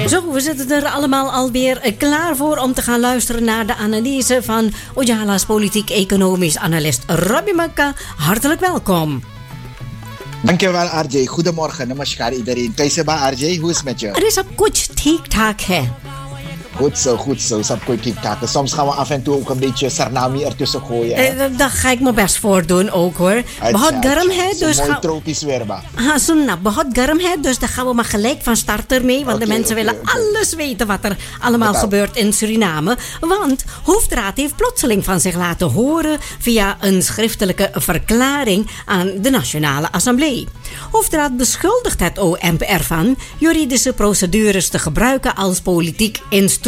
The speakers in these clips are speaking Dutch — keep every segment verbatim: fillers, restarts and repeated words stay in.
Zo, we zitten er allemaal alweer klaar voor om te gaan luisteren naar de analyse van Ojala's politiek-economisch analist Robbie Makka. Hartelijk welkom. Dankjewel R J. Goedemorgen, namaskar iedereen. Kaise ba R J? Hoe is het met je? Er is op kuch ठीक-ठाक है. Goed zo, goed zo. Sap kooi kikaken. Soms gaan we af en toe ook een beetje sarnami ertussen gooien. Eh, daar ga ik mijn best voor doen ook hoor. Bahut garam hai, dus mooi ga... tropisch weer ba. Ha, sunna, bahut garam hai, dus daar gaan we maar gelijk van start ermee. Want Okay, de mensen okay, willen okay. alles weten wat er allemaal Bedankt. gebeurt in Suriname. Want Hoofdraad heeft plotseling van zich laten horen via een schriftelijke verklaring aan de Nationale Assemblée. Hoofdraad beschuldigt het O M ervan juridische procedures te gebruiken als politiek instrument.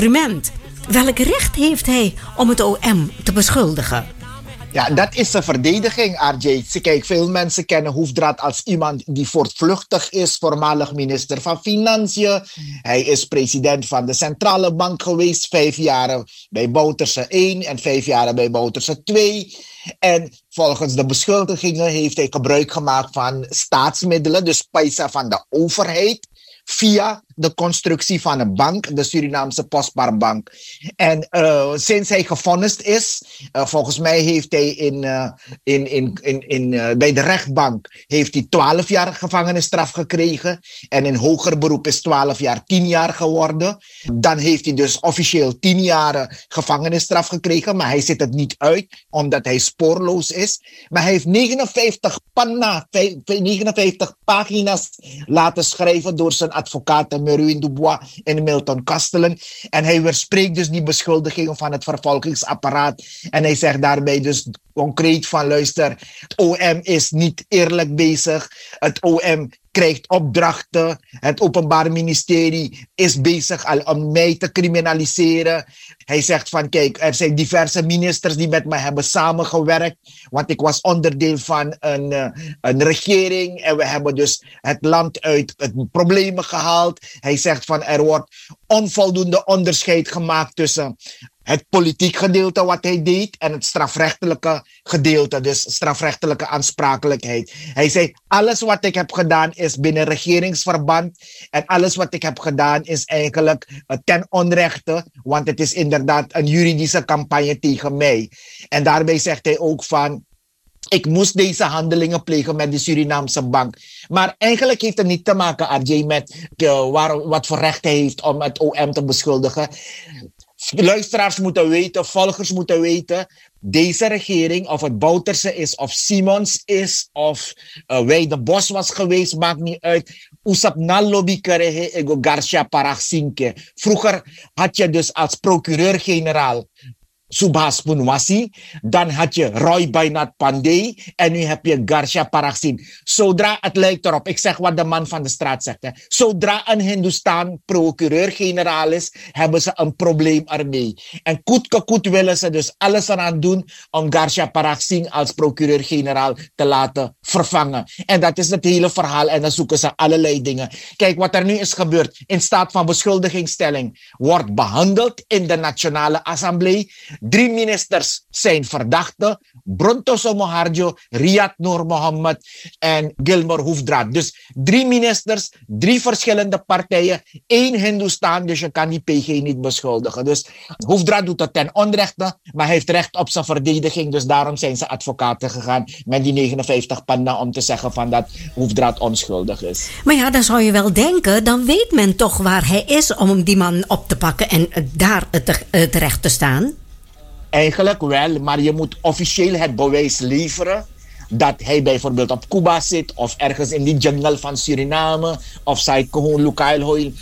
Welk recht heeft hij om het O M te beschuldigen? Ja, dat is een verdediging, R J. Kijk, veel mensen kennen Hoofdraad als iemand die voortvluchtig is, voormalig minister van Financiën. Hij is president van de Centrale Bank geweest, vijf jaren bij Bouterse één en vijf jaren bij Bouterse twee. En volgens de beschuldigingen heeft hij gebruik gemaakt van staatsmiddelen, dus paisa van de overheid, via de constructie van een bank, de Surinaamse Postbaarbank. En uh, sinds hij gevonnist is, uh, volgens mij heeft hij in, uh, in, in, in, in, uh, bij de rechtbank heeft hij twaalf jaar gevangenisstraf gekregen. En in hoger beroep is twaalf jaar tien jaar geworden. Dan heeft hij dus officieel tien jaar gevangenisstraf gekregen, maar hij zit het niet uit, omdat hij spoorloos is. Maar hij heeft negenenvijftig panna, negenenvijftig pagina's laten schrijven door zijn advocaten Meruin Dubois en Milton Kastelen. En hij weerspreekt dus die beschuldigingen van het vervolgingsapparaat. En hij zegt daarbij dus concreet van luister, het O M is niet eerlijk bezig. Het O M krijgt opdrachten. Het Openbaar Ministerie is bezig al om mij te criminaliseren. Hij zegt van kijk, er zijn diverse ministers die met mij hebben samengewerkt. Want ik was onderdeel van een, uh, een regering. En we hebben dus het land uit het problemen gehaald. Hij zegt van er wordt onvoldoende onderscheid gemaakt tussen het politiek gedeelte wat hij deed en het strafrechtelijke gedeelte, dus strafrechtelijke aansprakelijkheid. Hij zei, alles wat ik heb gedaan is binnen regeringsverband en alles wat ik heb gedaan is eigenlijk uh, ten onrechte, want het is inderdaad een juridische campagne tegen mij. En daarbij zegt hij ook van, ik moest deze handelingen plegen met de Surinaamse bank. Maar eigenlijk heeft het niet te maken, R J, met uh, waar, wat voor recht hij heeft om het O M te beschuldigen. Luisteraars moeten weten, volgers moeten weten, deze regering, of het Bouterse is, of Simons is, of uh, Wij de Bos was geweest, maakt niet uit. Usap na lobby karehe ego Garcia Paragsinke. Vroeger had je dus als procureur-generaal Subhas Punwasi, dan had je Roy Bainat Pandey en nu heb je Garcia Paragsin. Zodra het lijkt erop, ik zeg wat de man van de straat zegt, hè, zodra een Hindustan procureur-generaal is, hebben ze een probleem ermee. En koet koet willen ze dus alles eraan doen om Garcia Paragsin als procureur-generaal te laten vervangen. En dat is het hele verhaal en dan zoeken ze allerlei dingen. Kijk, wat er nu is gebeurd in staat van beschuldigingsstelling wordt behandeld in de Nationale Assemblée. Drie ministers zijn verdachten. Bronto Moharjo, Riyad Noor Mohammed en Gilmore Hoofdraad. Dus drie ministers, drie verschillende partijen, één Hindustan, dus je kan die P G niet beschuldigen. Dus Hoofdraad doet het ten onrechte, maar hij heeft recht op zijn verdediging. Dus daarom zijn ze advocaten gegaan met die negenenvijftig panda om te zeggen van dat Hoofdraad onschuldig is. Maar ja, dan zou je wel denken, dan weet men toch waar hij is om die man op te pakken en daar terecht te staan. Eigenlijk wel, maar je moet officieel het bewijs leveren dat hij bijvoorbeeld op Cuba zit of ergens in die jungle van Suriname of zij gewoon lokaal hoil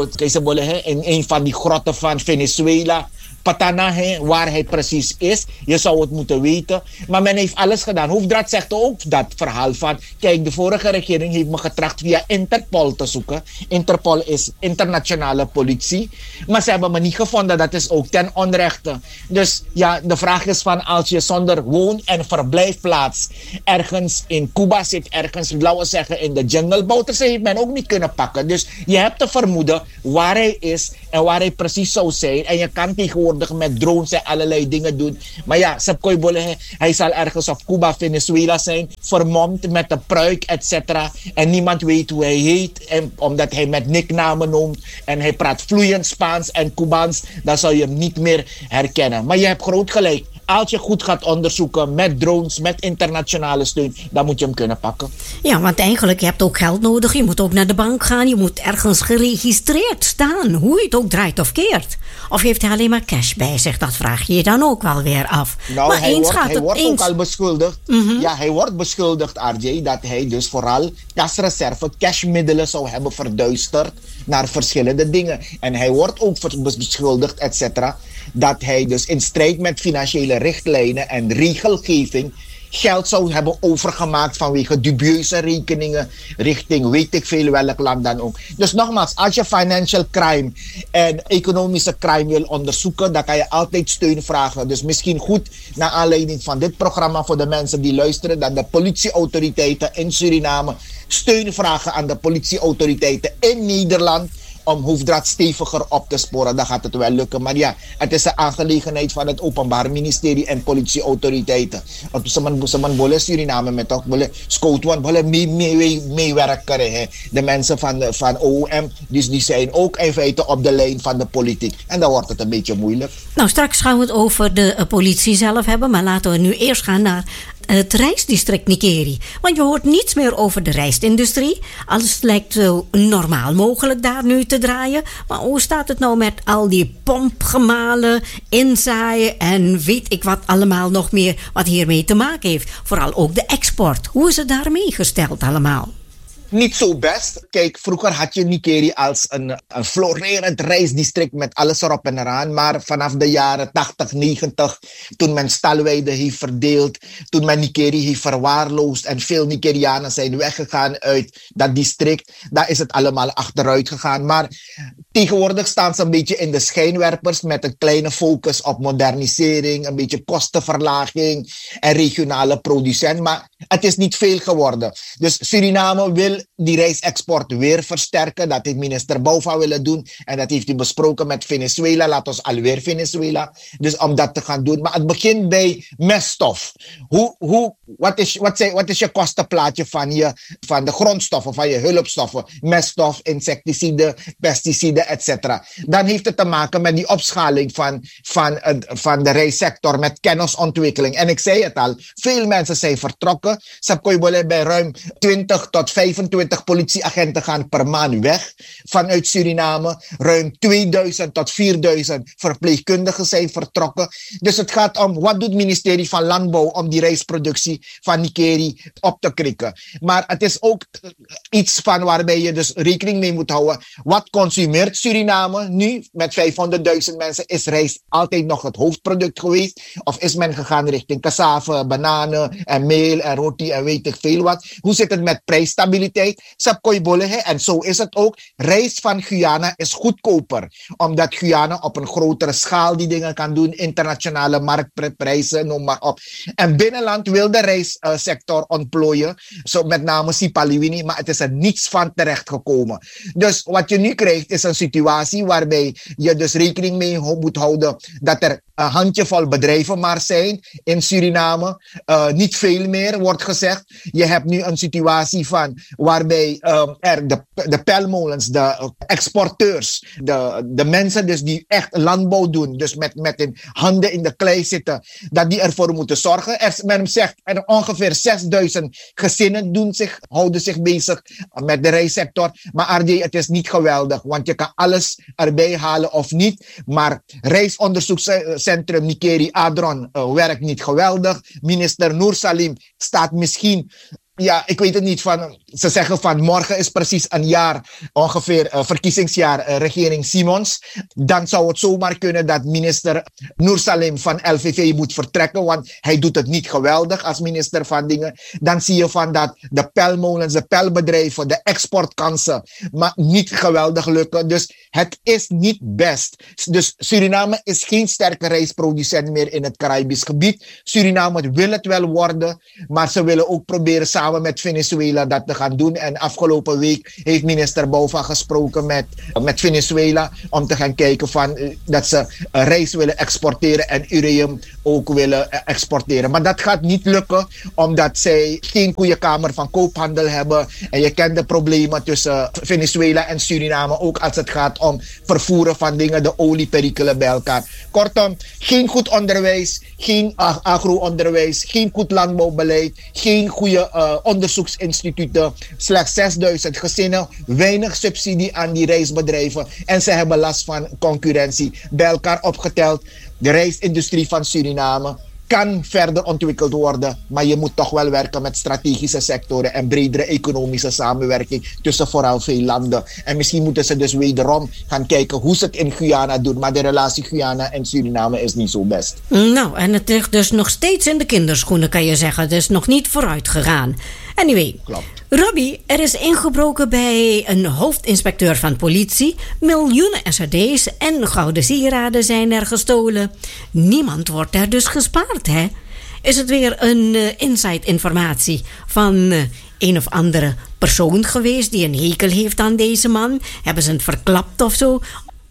in een van die grotten van Venezuela. Patana, he, waar hij precies is. Je zou het moeten weten. Maar men heeft alles gedaan. Hoofdraad zegt ook dat verhaal van, kijk, de vorige regering heeft me getracht via Interpol te zoeken. Interpol is internationale politie. Maar ze hebben me niet gevonden. Dat is ook ten onrechte. Dus ja, de vraag is van, als je zonder woon- en verblijfplaats ergens in Cuba zit, ergens, laten we zeggen, in de jungle, Bouterse heeft men ook niet kunnen pakken. Dus je hebt te vermoeden waar hij is en waar hij precies zou zijn. En je kan tegenwoordig met drones en allerlei dingen doen. Maar ja, Sepkoy Bolle, hij zal ergens op Cuba, Venezuela zijn, vermomd met een pruik, et cetera. En niemand weet hoe hij heet, en omdat hij met nicknamen noemt. En hij praat vloeiend Spaans en Cubaans, dan zou je hem niet meer herkennen. Maar je hebt groot gelijk. Als je goed gaat onderzoeken met drones, met internationale steun, dan moet je hem kunnen pakken. Ja, want eigenlijk, je hebt ook geld nodig. Je moet ook naar de bank gaan. Je moet ergens geregistreerd staan. Hoe je het ook draait of keert. Of heeft hij alleen maar cash bij zich? Dat vraag je je dan ook wel weer af. Nou, maar hij eens wordt, gaat hij het wordt eens... ook al beschuldigd. Mm-hmm. Ja, hij wordt beschuldigd, R J, dat hij dus vooral kasreserve, cashmiddelen zou hebben verduisterd naar verschillende dingen. En hij wordt ook beschuldigd, et cetera, dat hij dus in strijd met financiële richtlijnen en regelgeving geld zou hebben overgemaakt vanwege dubieuze rekeningen richting weet ik veel welk land dan ook. Dus nogmaals, als je financial crime en economische crime wil onderzoeken, dan kan je altijd steun vragen. Dus misschien goed, naar aanleiding van dit programma voor de mensen die luisteren, dat de politieautoriteiten in Suriname steun vragen aan de politieautoriteiten in Nederland om Hoefdraad steviger op te sporen. Dan gaat het wel lukken. Maar ja, het is een aangelegenheid van het Openbaar Ministerie en politieautoriteiten. Ze willen Suriname met ook willen scouten, willen meewerken. De mensen van, de, van O O M, dus die zijn ook in feite op de lijn van de politiek. En dan wordt het een beetje moeilijk. Nou, straks gaan we het over de uh, politie zelf hebben. Maar laten we nu eerst gaan naar het rijstdistrict Nikeri. Want je hoort niets meer over de rijstindustrie. Alles lijkt zo normaal mogelijk daar nu te draaien. Maar hoe staat het nou met al die pompgemalen, inzaaien en weet ik wat allemaal nog meer wat hiermee te maken heeft. Vooral ook de export. Hoe is het daarmee gesteld allemaal? Niet zo best. Kijk, vroeger had je Nikeri als een, een florerend reisdistrict met alles erop en eraan. Maar vanaf de jaren tachtig, negentig, toen men stalweiden heeft verdeeld, toen men Nikeri heeft verwaarloosd en veel Nikerianen zijn weggegaan uit dat district, daar is het allemaal achteruit gegaan. Maar tegenwoordig staan ze een beetje in de schijnwerpers met een kleine focus op modernisering, een beetje kostenverlaging en regionale producent. Maar het is niet veel geworden. Dus Suriname wil die reisexport weer versterken. Dat heeft minister Bouva willen doen. En dat heeft hij besproken met Venezuela. Laat ons alweer Venezuela. Dus om dat te gaan doen. Maar het begint bij meststof. Hoe, hoe, wat, is, wat, zijn, wat is je kostenplaatje van, je, van de grondstoffen, van je hulpstoffen? Meststof, insecticiden, pesticiden, et cetera. Dan heeft het te maken met die opschaling van, van, van de reissector met kennisontwikkeling. En ik zei het al, veel mensen zijn vertrokken. Sapkoybole bij ruim twintig tot vijfentwintig politieagenten gaan per maand weg vanuit Suriname. Ruim tweeduizend tot vierduizend verpleegkundigen zijn vertrokken. Dus het gaat om, wat doet het ministerie van Landbouw om die rijstproductie van Nikeri op te krikken. Maar het is ook iets van waarbij je dus rekening mee moet houden. Wat consumeert Suriname nu? Met vijfhonderdduizend mensen is rijst altijd nog het hoofdproduct geweest? Of is men gegaan richting cassave, bananen en meel en roti en weet ik veel wat? Hoe zit het met prijsstabiliteit? En zo is het ook. Rijst van Guyana is goedkoper. Omdat Guyana op een grotere schaal die dingen kan doen. Internationale marktprijzen, noem maar op. En binnenland wil de rijstsector ontplooien. Zo met name Sipaliwini. Maar het is er niets van terechtgekomen. Dus wat je nu krijgt is een situatie waarbij je dus rekening mee moet houden dat er een handjevol bedrijven maar zijn in Suriname. Uh, niet veel meer wordt gezegd. Je hebt nu een situatie van waarbij um, er de, de pelmolens, de exporteurs, de, de mensen dus die echt landbouw doen, dus met, met hun handen in de klei zitten, dat die ervoor moeten zorgen. Er, men zegt er ongeveer zesduizend gezinnen doen zich, houden zich bezig met de rijstsector. Maar R J, het is niet geweldig, want je kan alles erbij halen of niet. Maar Rijsonderzoekscentrum Nikeri Adron uh, werkt niet geweldig. Minister Noor Salim staat misschien, ja, ik weet het niet, van, ze zeggen van morgen is precies een jaar, ongeveer uh, verkiezingsjaar uh, regering Simons. Dan zou het zomaar kunnen dat minister Noor Salim van L V V moet vertrekken, want hij doet het niet geweldig als minister van dingen. Dan zie je van dat de pelmolens, de pelbedrijven, de exportkansen maar niet geweldig lukken. Dus het is niet best. Dus Suriname is geen sterke rijstproducent meer in het Caribisch gebied. Suriname wil het wel worden, maar ze willen ook proberen samen samen met Venezuela dat te gaan doen. En afgelopen week heeft minister Bouva gesproken met, met Venezuela om te gaan kijken van, uh, dat ze uh, rijst willen exporteren en ureum ook willen uh, exporteren. Maar dat gaat niet lukken omdat zij geen goede kamer van koophandel hebben. En je kent de problemen tussen Venezuela en Suriname, ook als het gaat om vervoeren van dingen, de olieperikelen bij elkaar. Kortom, geen goed onderwijs, geen ag- agro-onderwijs, geen goed landbouwbeleid, geen goede uh, onderzoeksinstituten, slechts zesduizend gezinnen, weinig subsidie aan die reisbedrijven en ze hebben last van concurrentie. Bij elkaar opgeteld, de reisindustrie van Suriname kan verder ontwikkeld worden, maar je moet toch wel werken met strategische sectoren en bredere economische samenwerking tussen vooral veel landen. En misschien moeten ze dus wederom gaan kijken hoe ze het in Guyana doen, maar de relatie Guyana en Suriname is niet zo best. Nou, en het ligt dus nog steeds in de kinderschoenen, kan je zeggen. Dus nog niet vooruit gegaan. Anyway, Klopt. Robbie, er is ingebroken bij een hoofdinspecteur van politie. Miljoenen S R D's en gouden sieraden zijn er gestolen. Niemand wordt er dus gespaard, hè? Is het weer een uh, inside informatie van uh, een of andere persoon geweest die een hekel heeft aan deze man? Hebben ze het verklapt of zo?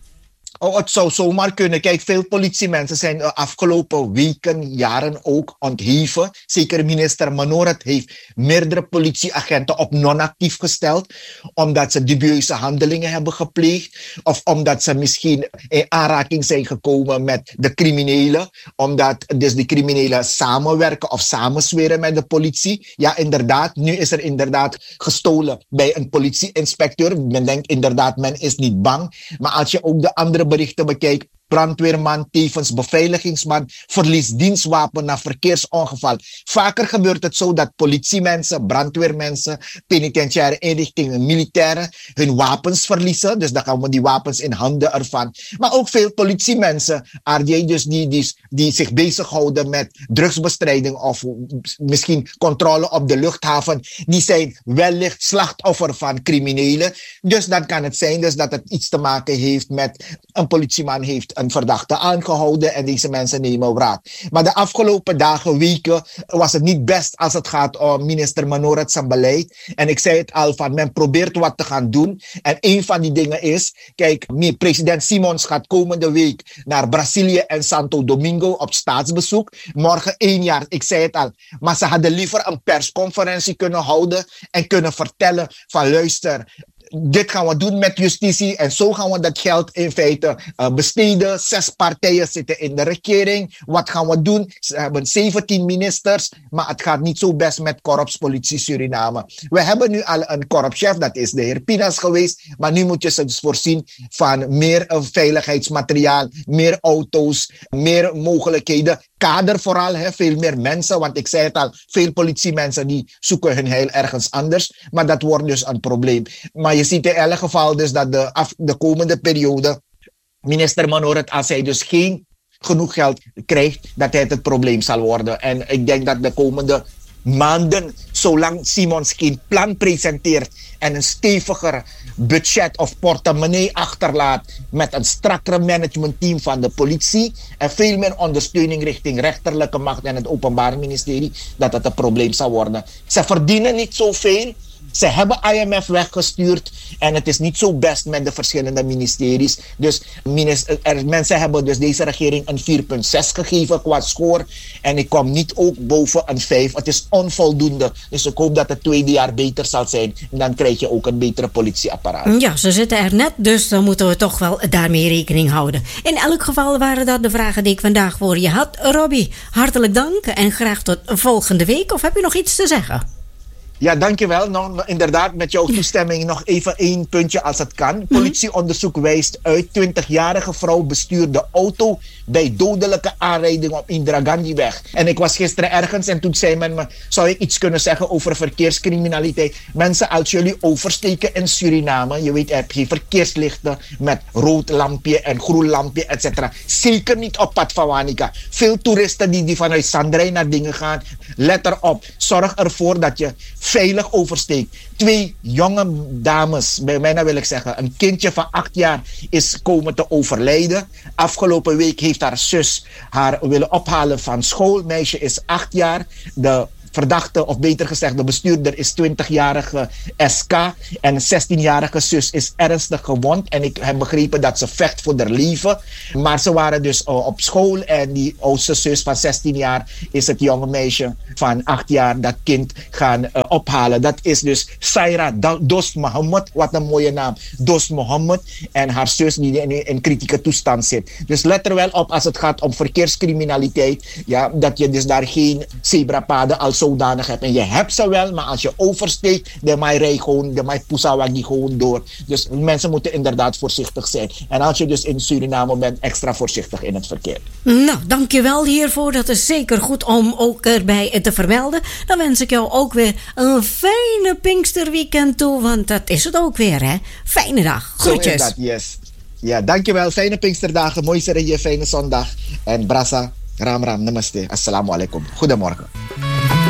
Oh, het zou zomaar kunnen. Kijk, veel politiemensen zijn de afgelopen weken, jaren ook ontheven. Zeker minister Manorat heeft meerdere politieagenten op non-actief gesteld, omdat ze dubieuze handelingen hebben gepleegd, of omdat ze misschien in aanraking zijn gekomen met de criminelen, omdat dus de criminelen samenwerken of samensweren met de politie. Ja, inderdaad, nu is er inderdaad gestolen bij een politieinspecteur. Men denkt inderdaad, men is niet bang. Maar als je ook de andere berichten bekijkt, brandweerman, tevens beveiligingsman, verliest dienstwapen na verkeersongeval. Vaker gebeurt het zo dat politiemensen, brandweermensen, penitentiaire inrichtingen, militairen hun wapens verliezen. Dus dan gaan we die wapens in handen ervan. Maar ook veel politiemensen, R J, dus die, die, die zich bezighouden met drugsbestrijding of misschien controle op de luchthaven, die zijn wellicht slachtoffer van criminelen. Dus dan kan het zijn dus dat het iets te maken heeft met een politieman heeft een verdachte aangehouden en deze mensen nemen wraak. Maar de afgelopen dagen, weken, was het niet best als het gaat om minister Manorat zijn beleid. En ik zei het al, van men probeert wat te gaan doen. En een van die dingen is, kijk, president Simons gaat komende week naar Brazilië en Santo Domingo op staatsbezoek. Morgen één jaar, ik zei het al. Maar ze hadden liever een persconferentie kunnen houden en kunnen vertellen van luister, dit gaan we doen met justitie en zo gaan we dat geld in feite uh, besteden. Zes partijen zitten in de regering. Wat gaan we doen? Ze hebben zeventien ministers, maar het gaat niet zo best met korpspolitie Suriname. We hebben nu al een korpschef, dat is de heer Pinas geweest, maar nu moet je ze dus voorzien van meer uh, veiligheidsmateriaal, meer auto's, meer mogelijkheden. Kader vooral, hè, veel meer mensen, want ik zei het al, veel politiemensen die zoeken hun heil ergens anders, maar dat wordt dus een probleem. Maar je ziet in elk geval dus dat de, af, de komende periode minister Manorat, als hij dus geen genoeg geld krijgt, dat hij het probleem zal worden. En ik denk dat de komende maanden, zolang Simons geen plan presenteert en een steviger budget of portemonnee achterlaat met een strakker managementteam van de politie en veel meer ondersteuning richting rechterlijke macht en het openbaar ministerie, dat het een probleem zal worden. Ze verdienen niet zoveel. Ze hebben I M F weggestuurd en het is niet zo best met de verschillende ministeries. Dus minister, er, mensen hebben dus deze regering een vier komma zes gegeven qua score. En ik kom niet ook boven een vijf. Het is onvoldoende. Dus ik hoop dat het tweede jaar beter zal zijn. En dan krijg je ook een betere politieapparaat. Ja, ze zitten er net, dus dan moeten we toch wel daarmee rekening houden. In elk geval waren dat de vragen die ik vandaag voor je had. Robbie, hartelijk dank en graag tot volgende week. Of heb je nog iets te zeggen? Ja, dankjewel. Nog, inderdaad, met jouw toestemming nog even één puntje als het kan. Politieonderzoek wijst uit twintigjarige vrouw bestuurde auto bij dodelijke aanrijding op Indira Gandhiweg. En ik was gisteren ergens en toen zei men me, zou ik iets kunnen zeggen over verkeerscriminaliteit? Mensen, als jullie oversteken in Suriname, je weet, heb je verkeerslichten met rood lampje en groen lampje, et cetera. Zeker niet op pad van Wanica. Veel toeristen die, die vanuit Sandrij naar dingen gaan, let erop. Zorg ervoor dat je veilig oversteekt. Twee jonge dames, bij mij wil ik zeggen, een kindje van acht jaar is komen te overlijden. Afgelopen week heeft haar zus haar willen ophalen van school. Meisje is acht jaar. De verdachte, of beter gezegd, de bestuurder is twintigjarige S K en een zestienjarige zus is ernstig gewond. En ik heb begrepen dat ze vecht voor haar leven. Maar ze waren dus uh, op school en die oudste zus van zestien jaar is het jonge meisje van acht jaar dat kind gaan uh, ophalen. Dat is dus Saira Dost Mohammed, wat een mooie naam, Dost Mohammed. En haar zus die in, in kritieke toestand zit. Dus let er wel op als het gaat om verkeerscriminaliteit, ja, dat je dus daar geen zebrapaden als zodanig hebt. En je hebt ze wel, maar als je oversteekt, dan mag je rijden gewoon, dan mag je pusawagi gewoon door. Dus mensen moeten inderdaad voorzichtig zijn. En als je dus in Suriname bent, extra voorzichtig in het verkeer. Nou, dankjewel hiervoor. Dat is zeker goed om ook erbij te vermelden. Dan wens ik jou ook weer een fijne Pinksterweekend toe, want dat is het ook weer, hè. Fijne dag. Groetjes. Zo is dat, yes. Ja, dankjewel. Fijne Pinksterdagen. Mooi serieus, fijne zondag. En brasa, ram ram, namaste. Assalamu alaikum. Goedemorgen.